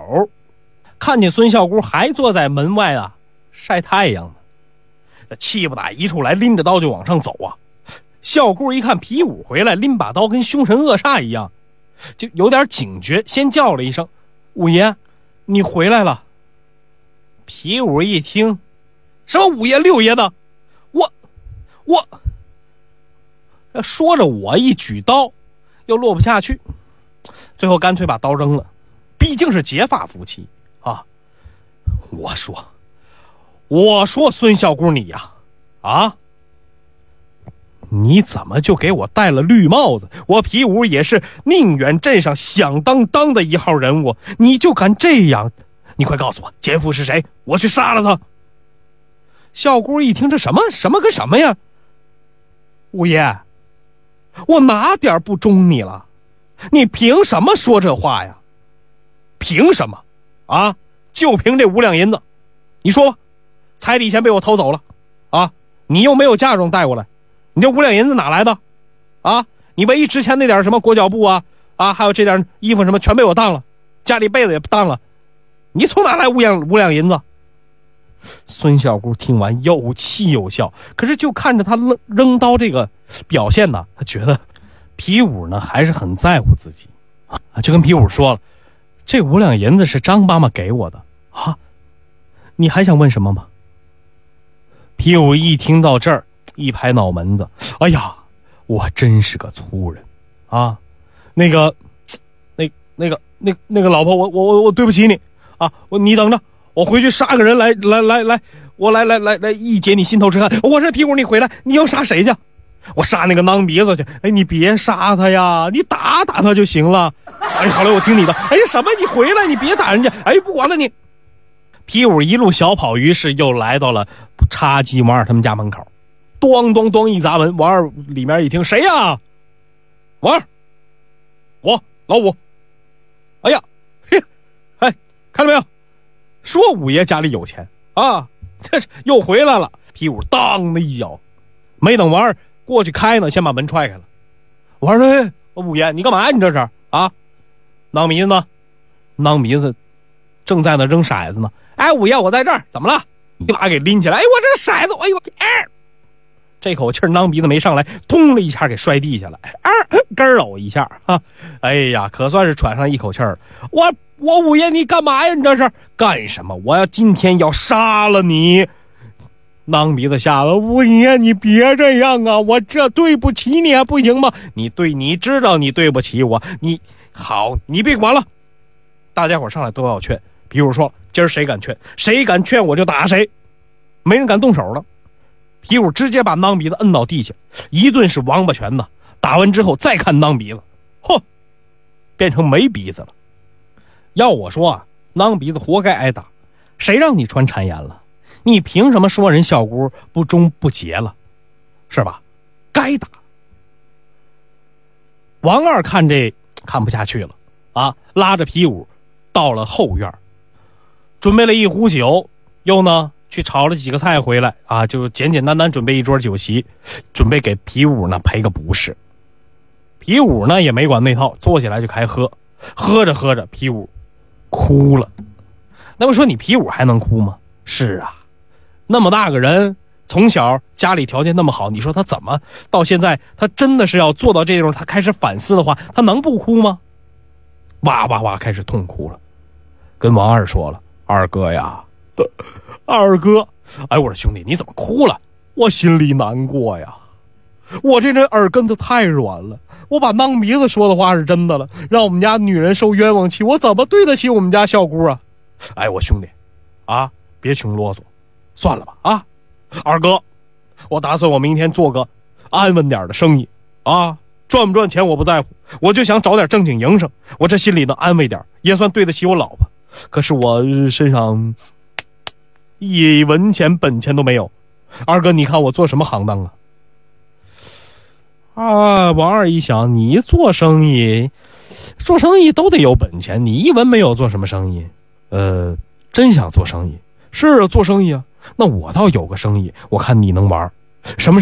口，看见孙孝姑还坐在门外啊晒太阳呢，这气不打一处来，拎着刀就往上走啊。孝姑一看皮五回来，拎把刀跟凶神恶煞一样，就有点警觉，先叫了一声：“五爷，你回来了。”皮五一听，什么五爷六爷的，我说着我一举刀又落不下去，最后干脆把刀扔了，毕竟是结发夫妻啊。我说孙孝姑你呀，你怎么就给我戴了绿帽子？我皮五也是宁远镇上响当当的一号人物，你就敢这样？你快告诉我奸夫是谁，我去杀了他。孝姑一听，这什么跟什么呀？五爷，我哪点不忠你了？你凭什么说这话呀？凭什么啊？就凭这5两银子，你说吧，彩礼钱被我偷走了啊，你又没有嫁妆带过来，你这5两银子哪来的啊？你唯一值钱那点什么裹脚布啊，还有这点衣服什么全被我当了，家里被子也当了，你从哪来5两银子？孙孝姑听完又气又笑，可是就看着他扔刀这个表现呢，他觉得皮五呢还是很在乎自己啊，就跟皮五说了，这5两银子是张妈妈给我的啊，你还想问什么吗？皮五一听到这儿，一拍脑门子，哎呀，我真是个粗人啊！那个老婆，我对不起你啊！你等着，我回去杀个人来，我来一解你心头之恨。我这皮五，你回来，你要杀谁去？我杀那个囊鼻子去。哎，你别杀他呀，你打他就行了。哎，好了，我听你的。哎，什么？你回来，你别打人家。哎，不管了你。皮五一路小跑，于是又来到了插鸡王二他们家门口，咚咚咚一砸门。王二里面一听，谁呀？王二，我老五。哎呀，嘿，哎，看到没有？说五爷家里有钱啊，这是又回来了。皮五当的一脚，没等王二过去开呢，先把门踹开了。王二说：“哎，五爷，你干嘛呀？你这是啊？囊鼻子呢？囊鼻子正在那扔骰子呢。哎，五爷，我在这儿，怎么了？一把给拎起来。哎，我这骰子，哎呦，这口气囊鼻子没上来，咚了一下给摔地下了，咯喽一下啊！哎呀，可算是喘上一口气儿。我五爷，你干嘛呀？你这是干什么？我今天要杀了你！囊鼻子吓了，五爷，你别这样啊！我这对不起你还不行吗？你知道你对不起我，你好，你别管了。大家伙上来都要劝，比如说今儿谁敢劝我就打谁，没人敢动手了。皮五直接把囊鼻子摁到地下，一顿是王八拳呢。打完之后再看囊鼻子，变成没鼻子了。要我说啊，囊鼻子活该挨打，谁让你穿谗言了？你凭什么说人孝姑不忠不节了？是吧？该打。王二看不下去了啊，拉着皮五到了后院，准备了一壶酒，又呢去炒了几个菜回来啊，就简简单单准备一桌酒席，准备给皮五呢赔个不是。皮五呢也没管那套，坐起来就开喝，喝着皮五哭了。那么说你皮五还能哭吗？是啊，那么大个人，从小家里条件那么好，你说他怎么到现在他真的是要做到这种，他开始反思的话，他能不哭吗？哇哇哇开始痛哭了，跟王二说了，二哥呀，二哥，哎，我说兄弟你怎么哭了？我心里难过呀，我这人耳根子太软了，我把囊鼻子说的话是真的了，让我们家女人受冤枉气，我怎么对得起我们家孝姑啊？哎，我兄弟啊，别穷啰嗦，算了吧啊！二哥，我打算我明天做个安稳点的生意啊，赚不赚钱我不在乎，我就想找点正经营生，我这心里能安慰点，也算对得起我老婆。可是我身上一文钱本钱都没有，二哥你看我做什么行当啊？王二一想，你做生意都得有本钱，你一文没有做什么生意？真想做生意。是啊，做生意啊，那我倒有个生意，我看你能玩。什么